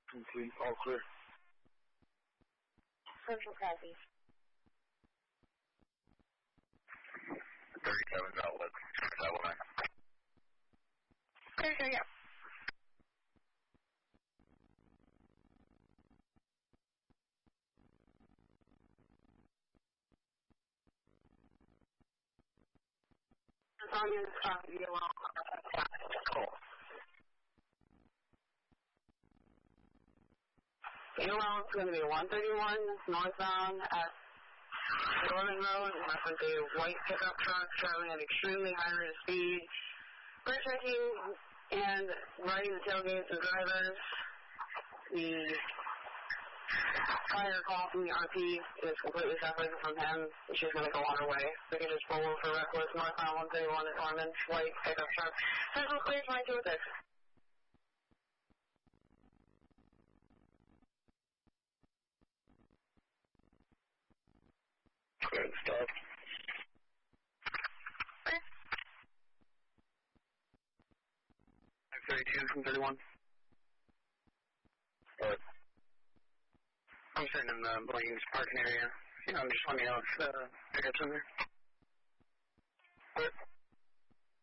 Complete, all clear. Central copy. 37 outlet, 709. Clear, yeah. As long as it's on the wall. Cool. UL is going to be 131 northbound at Norman Road, and that's with a white pickup truck traveling at extremely high rate of speed. We're checking and writing the tailgates of drivers. The prior call from the RP is completely separated from him. She's going to go on her way. We can just pull over for reckless northbound 131 at Norman, white pickup truck. Central clear 2206. Good stuff. Okay. 32 from 31. What? I'm sitting in the Blaines parking area. Just let me know if pickup's in there. What?